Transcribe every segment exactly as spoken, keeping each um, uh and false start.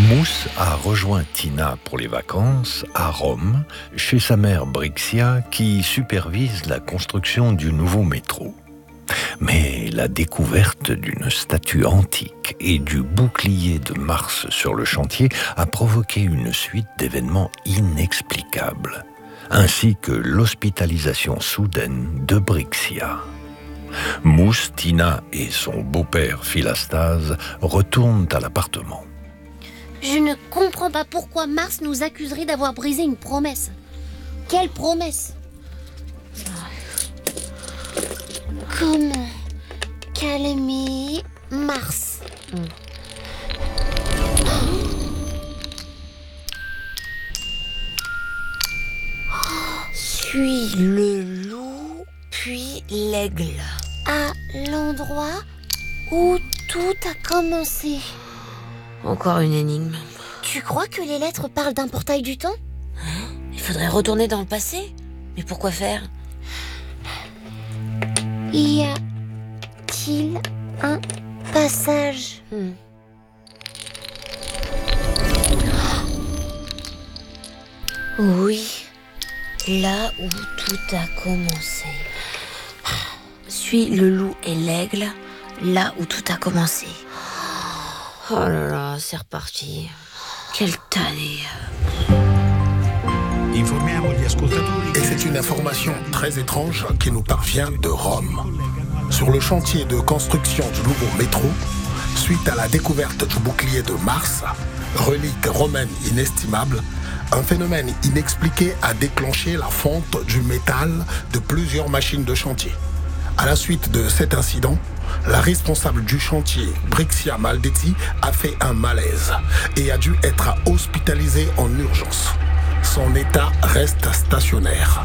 Mousse a rejoint Tina pour les vacances à Rome, chez sa mère Brixia, qui supervise la construction du nouveau métro. Mais la découverte d'une statue antique et du bouclier de Mars sur le chantier a provoqué une suite d'événements inexplicables, ainsi que l'hospitalisation soudaine de Brixia. Mousse, Tina et son beau-père Philastase retournent à l'appartement. Je ne comprends pas pourquoi Mars nous accuserait d'avoir brisé une promesse. Quelle promesse? Comment calmer Mars? Suis le loup, puis l'aigle. À l'endroit où tout a commencé. Encore une énigme. Tu crois que les lettres parlent d'un portail du temps? Hein? Il faudrait retourner dans le passé? Mais pourquoi faire? Y a-t-il un passage? hmm. Oui, là où tout a commencé. Suis le loup et l'aigle, là où tout a commencé. Oh là là, c'est reparti. Quelle tannée. Et c'est une information très étrange qui nous parvient de Rome. Sur le chantier de construction du nouveau métro, suite à la découverte du bouclier de Mars, relique romaine inestimable, un phénomène inexpliqué a déclenché la fonte du métal de plusieurs machines de chantier. À la suite de cet incident, la responsable du chantier, Brixia Maldetti, a fait un malaise et a dû être hospitalisée en urgence. Son état reste stationnaire.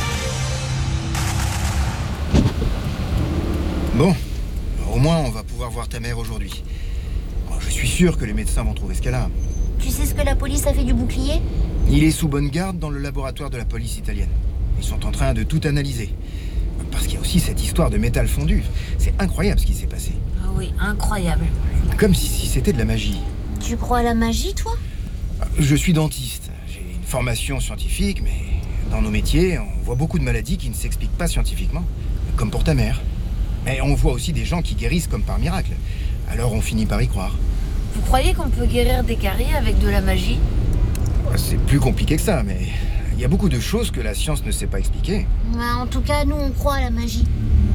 Bon, au moins on va pouvoir voir ta mère aujourd'hui. Je suis sûr que les médecins vont trouver ce qu'elle a. Tu sais ce que la police a fait du bouclier? Il est sous bonne garde dans le laboratoire de la police italienne. Ils sont en train de tout analyser. Parce qu'il y a aussi cette histoire de métal fondu. C'est incroyable ce qui s'est passé. Ah oui, incroyable. Comme si, si c'était de la magie. Tu crois à la magie, toi? Je suis dentiste. J'ai une formation scientifique, mais dans nos métiers, on voit beaucoup de maladies qui ne s'expliquent pas scientifiquement. Comme pour ta mère. Mais on voit aussi des gens qui guérissent comme par miracle. Alors on finit par y croire. Vous croyez qu'on peut guérir des caries avec de la magie? C'est plus compliqué que ça, mais il y a beaucoup de choses que la science ne sait pas expliquer. Ouais, en tout cas, nous, on croit à la magie.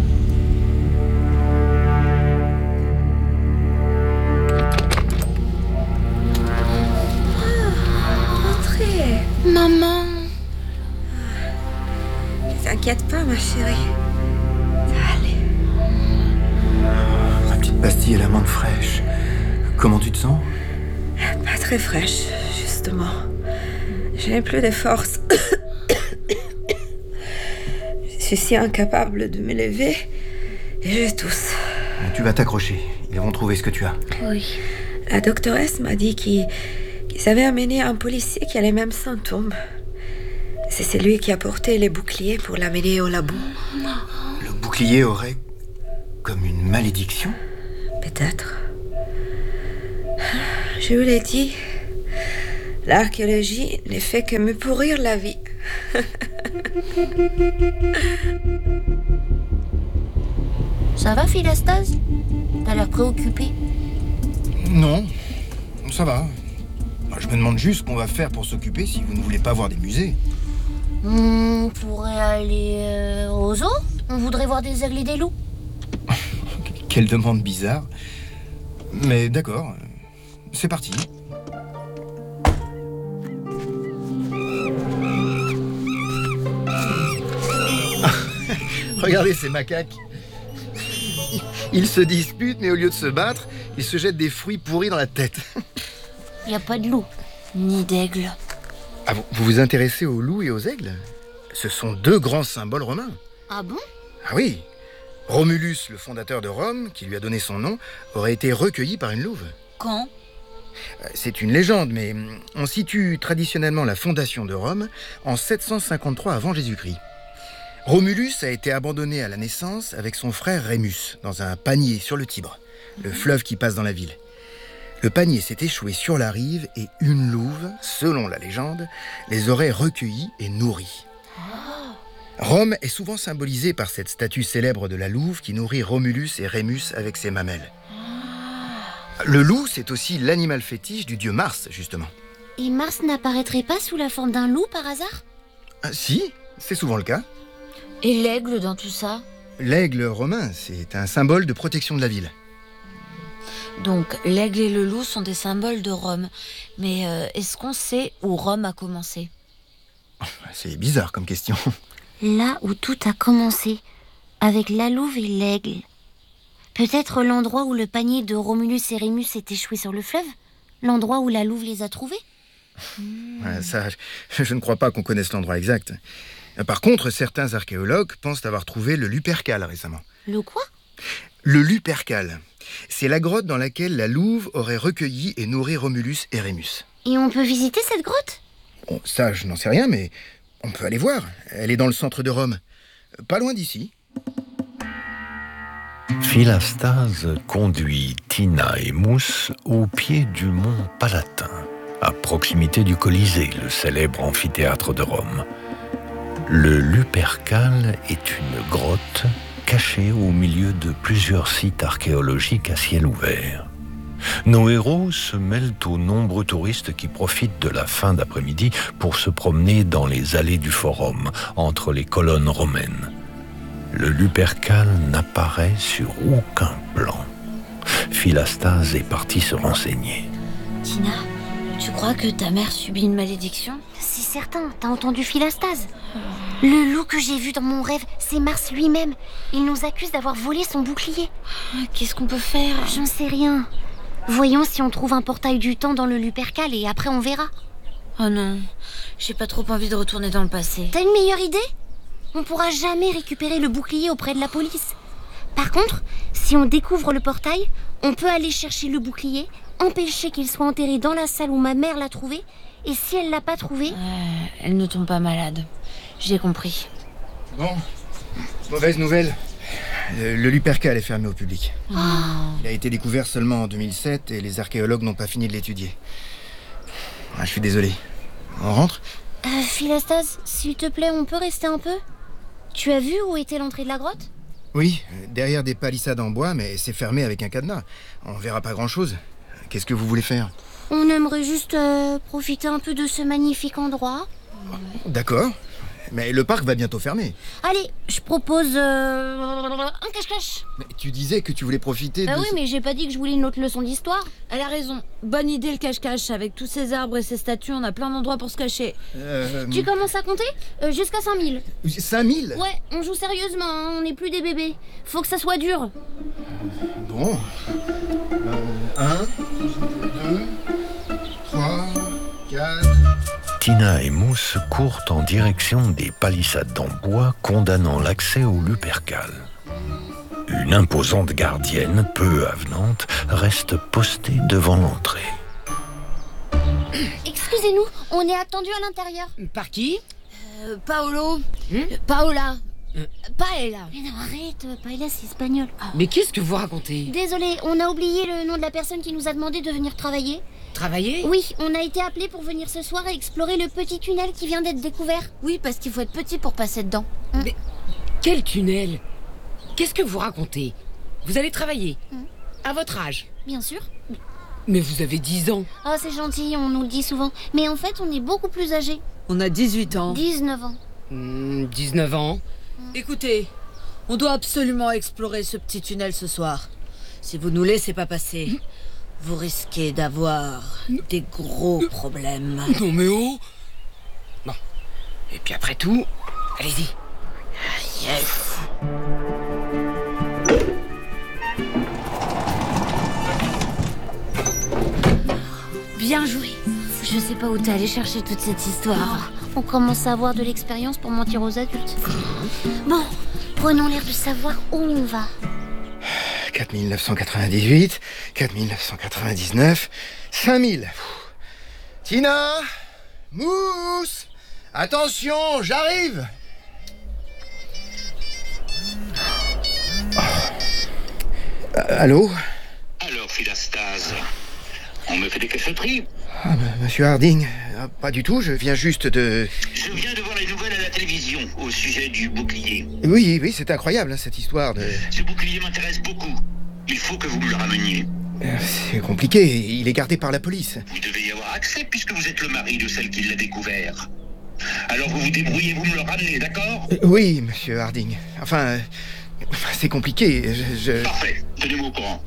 Ah, entrez. Maman. T'inquiète pas, ma chérie. Allez. La petite pastille à la menthe fraîche. Comment tu te sens? Pas très fraîche, justement. Je n'ai plus de force. Je suis si incapable de me lever et je tousse. Tu vas t'accrocher. Ils vont trouver ce que tu as. Oui. La doctoresse m'a dit qu'il qu'ils avaient amené un policier qui a les mêmes symptômes. C'est celui qui a porté les boucliers pour l'amener au labo. Le bouclier aurait comme une malédiction? Peut-être. Je vous l'ai dit, l'archéologie ne fait que me pourrir la vie. Ça va, Philastase? T'as l'air préoccupé. Non, ça va. Je me demande juste ce qu'on va faire pour s'occuper si vous ne voulez pas voir des musées. Hmm, on pourrait aller euh, au zoo? On voudrait voir des aigles et des loups. Quelle demande bizarre. Mais d'accord, c'est parti. Regardez ces macaques. Ils se disputent, mais au lieu de se battre, ils se jettent des fruits pourris dans la tête. Y a pas de loup, ni d'aigle. Ah bon, vous vous intéressez aux loups et aux aigles? Ce sont deux grands symboles romains. Ah bon? Ah oui. Romulus, le fondateur de Rome, qui lui a donné son nom, aurait été recueilli par une louve. Quand? C'est une légende, mais on situe traditionnellement la fondation de Rome en sept cent cinquante-trois avant Jésus-Christ. Romulus a été abandonné à la naissance avec son frère Rémus dans un panier sur le Tibre, le fleuve qui passe dans la ville. Le panier s'est échoué sur la rive et une louve, selon la légende, les aurait recueillis et nourris. Rome est souvent symbolisée par cette statue célèbre de la louve qui nourrit Romulus et Rémus avec ses mamelles. Le loup, c'est aussi l'animal fétiche du dieu Mars, justement. Et Mars n'apparaîtrait pas sous la forme d'un loup par hasard? Ah, si, c'est souvent le cas. Et l'aigle dans tout ça? L'aigle romain, c'est un symbole de protection de la ville. Donc l'aigle et le loup sont des symboles de Rome. Mais euh, est-ce qu'on sait où Rome a commencé? C'est bizarre comme question. Là où tout a commencé, avec la louve et l'aigle. Peut-être l'endroit où le panier de Romulus et Rémus s'est échoué sur le fleuve? L'endroit où la louve les a trouvés? Hmm. Ça, je ne crois pas qu'on connaisse l'endroit exact. Par contre, certains archéologues pensent avoir trouvé le Lupercal récemment. Le quoi? Le Lupercal. C'est la grotte dans laquelle la louve aurait recueilli et nourri Romulus et Rémus. Et on peut visiter cette grotte? Bon, ça, je n'en sais rien, mais on peut aller voir. Elle est dans le centre de Rome. Pas loin d'ici. Philastase conduit Tina et Mousse au pied du mont Palatin, à proximité du Colisée, le célèbre amphithéâtre de Rome. Le Lupercal est une grotte cachée au milieu de plusieurs sites archéologiques à ciel ouvert. Nos héros se mêlent aux nombreux touristes qui profitent de la fin d'après-midi pour se promener dans les allées du Forum, entre les colonnes romaines. Le Lupercal n'apparaît sur aucun plan. Philastase est parti se renseigner. Tina, tu crois que ta mère subit une malédiction? C'est certain, t'as entendu Philastase? Le loup que j'ai vu dans mon rêve, c'est Mars lui-même. Il nous accuse d'avoir volé son bouclier. Qu'est-ce qu'on peut faire? J'en sais rien. Voyons si on trouve un portail du temps dans le Lupercal et après on verra. Oh non, j'ai pas trop envie de retourner dans le passé. T'as une meilleure idée? On pourra jamais récupérer le bouclier auprès de la police. Par contre, si on découvre le portail, on peut aller chercher le bouclier, empêcher qu'il soit enterré dans la salle où ma mère l'a trouvé. Et si elle l'a pas trouvé... Euh, elle ne tombe pas malade. J'ai compris. Bon, mauvaise nouvelle. Le, le Lupercal est fermé au public. Oh. Il a été découvert seulement en deux mille sept et les archéologues n'ont pas fini de l'étudier. Ah, je suis désolé. On rentre? euh, Philastase, s'il te plaît, on peut rester un peu? Tu as vu où était l'entrée de la grotte? Oui, derrière des palissades en bois, mais c'est fermé avec un cadenas. On verra pas grand-chose. Qu'est-ce que vous voulez faire? On aimerait juste euh, profiter un peu de ce magnifique endroit. D'accord. Mais le parc va bientôt fermer. Allez, je propose euh, un cache-cache. Mais tu disais que tu voulais profiter Bah de... oui, mais j'ai pas dit que je voulais une autre leçon d'histoire. Elle a raison. Bonne idée le cache-cache. Avec tous ces arbres et ces statues, on a plein d'endroits pour se cacher. Euh... Tu commences à compter euh, jusqu'à cinq mille. cinq mille? Ouais, on joue sérieusement, hein, on n'est plus des bébés. Faut que ça soit dur. Bon. Euh, un, deux, trois, quatre... Tina et Mousse courent en direction des palissades en bois condamnant l'accès au Lupercal. Une imposante gardienne, peu avenante, reste postée devant l'entrée. Excusez-nous, on est attendu à l'intérieur. Par qui? Euh, Paolo. Hmm Paola. Euh. Paella. Mais non, arrête, Paella, c'est espagnol. Mais qu'est-ce que vous racontez? Désolé, on a oublié le nom de la personne qui nous a demandé de venir travailler. Travailler? Oui, on a été appelé pour venir ce soir et explorer le petit tunnel qui vient d'être découvert. Oui, parce qu'il faut être petit pour passer dedans. Mais quel tunnel? Qu'est-ce que vous racontez? Vous allez travailler? Hmm. À votre âge? Bien sûr. Mais vous avez dix ans. Oh, c'est gentil, on nous le dit souvent. Mais en fait, on est beaucoup plus âgés. On a dix-huit ans. dix-neuf ans. Mmh, dix-neuf ans. Écoutez, on doit absolument explorer ce petit tunnel ce soir. Si vous nous laissez pas passer, vous risquez d'avoir des gros problèmes. Non mais oh. Bon. Et puis après tout, allez-y. Yes. Bien joué. Je sais pas où t'es allé chercher toute cette histoire. On commence à avoir de l'expérience pour mentir aux adultes. Bon, prenons l'air de savoir où on va. quatre mille neuf cent quatre-vingt-dix-huit, quatre mille neuf cent quatre-vingt-dix-neuf, cinq mille. Tina, Mousse, attention, j'arrive. Oh. Euh, allô? Alors, Philastase, On me fait des cachotteries. Ah, bah, monsieur Harding, euh, pas du tout, je viens juste de... Je viens de voir les nouvelles à la télévision au sujet du bouclier. Oui, oui, c'est incroyable, hein, cette histoire de... Ce bouclier m'intéresse beaucoup. Il faut que vous me le rameniez. Euh, C'est compliqué, il est gardé par la police. Vous devez y avoir accès puisque vous êtes le mari de celle qui l'a découvert. Alors vous vous débrouillez, vous me le ramenez, d'accord? Euh, Oui, monsieur Harding. Enfin, euh, enfin, c'est compliqué, je... je... Parfait, tenez-moi au courant.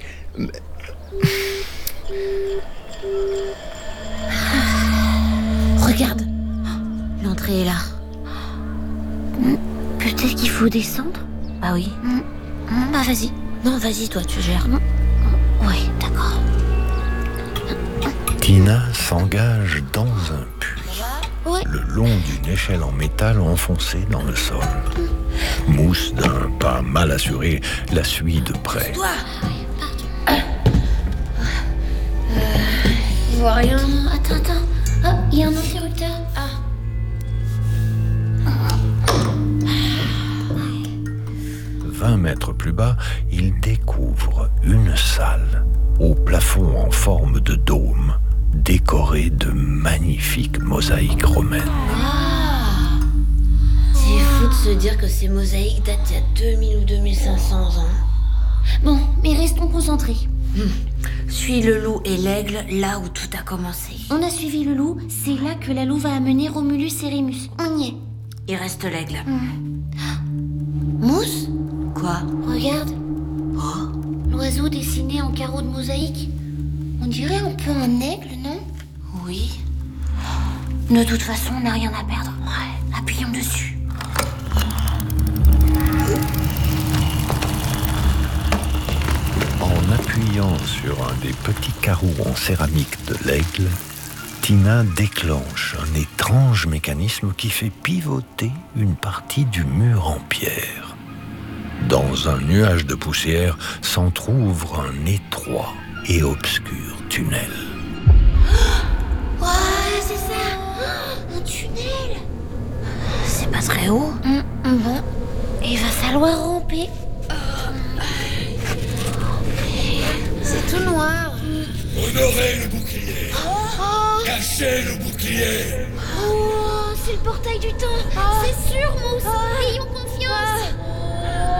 Regarde, l'entrée est là. Peut-être qu'il faut descendre. Ah oui. Bah vas-y. Non, vas-y, toi, tu gères. Oui, d'accord. Tina s'engage dans un puits, Ouais. le long d'une échelle en métal enfoncée dans le sol. Mousse, d'un pas mal assuré, la suit de près. Toi Je vois rien. Attends, attends. Oh, il y a un interrupteur. Ah. Vingt mètres plus bas, il découvre une salle au plafond en forme de dôme, décorée de magnifiques mosaïques romaines. C'est fou de se dire que ces mosaïques datent d'il y a deux mille ou deux mille cinq cents ans. Bon, mais restons concentrés. Suis le loup et l'aigle là où tout a commencé. On a suivi le loup, c'est là que la louve a amené Romulus et Rémus. On y est. Il reste l'aigle. Mousse? Quoi? Regarde. L'oiseau dessiné en carreaux de mosaïque. On dirait un peu un aigle, non? Oui. De toute façon, on n'a rien à perdre. Ouais. Appuyons dessus. En appuyant sur un des petits carreaux en céramique de l'aigle, Tina déclenche un étrange mécanisme qui fait pivoter une partie du mur en pierre. Dans un nuage de poussière s'entr'ouvre un étroit et obscur tunnel. Ouais, c'est ça. Un tunnel. C'est pas très haut. Hum, hum, bon, il va falloir ramper. C'est tout noir. Honorez le bouclier. Oh, Cachez le bouclier. oh, c'est le portail du temps. C'est sûr, Mousse. Ayons confiance.